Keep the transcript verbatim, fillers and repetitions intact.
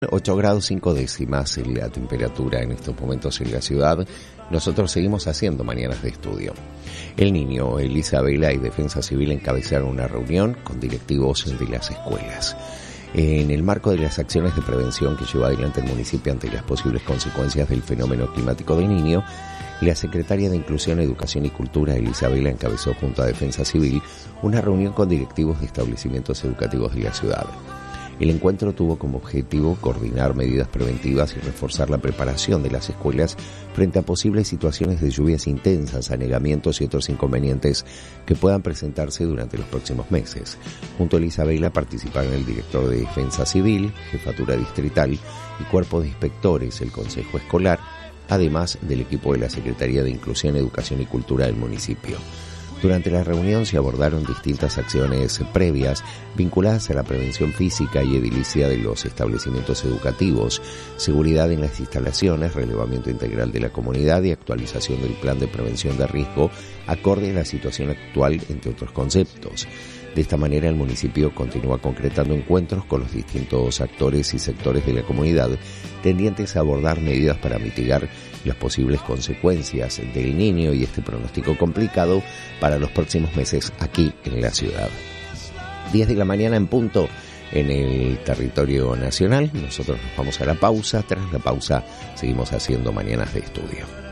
ocho grados cinco décimas la temperatura en estos momentos en la ciudad. Nosotros seguimos haciendo mañanas de estudio. El Niño, Elisabela y Defensa Civil encabezaron una reunión con directivos de las escuelas. En el marco de las acciones de prevención que lleva adelante el municipio ante las posibles consecuencias del fenómeno climático del Niño, la secretaria de Inclusión, Educación y Cultura, Elisabela, encabezó junto a Defensa Civil una reunión con directivos de establecimientos educativos de la ciudad. El encuentro tuvo como objetivo coordinar medidas preventivas y reforzar la preparación de las escuelas frente a posibles situaciones de lluvias intensas, anegamientos y otros inconvenientes que puedan presentarse durante los próximos meses. Junto a Elisabela participaron el director de Defensa Civil, Jefatura Distrital y Cuerpo de Inspectores, el Consejo Escolar, además del equipo de la Secretaría de Inclusión, Educación y Cultura del municipio. Durante la reunión se abordaron distintas acciones previas vinculadas a la prevención física y edilicia de los establecimientos educativos, seguridad en las instalaciones, relevamiento integral de la comunidad y actualización del plan de prevención de riesgo acorde a la situación actual, entre otros conceptos. De esta manera, el municipio continúa concretando encuentros con los distintos actores y sectores de la comunidad tendientes a abordar medidas para mitigar las posibles consecuencias del Niño y este pronóstico complicado para los próximos meses aquí en la ciudad. diez de la mañana en punto en el territorio nacional. Nosotros nos vamos a la pausa. Tras la pausa seguimos haciendo mañanas de estudio.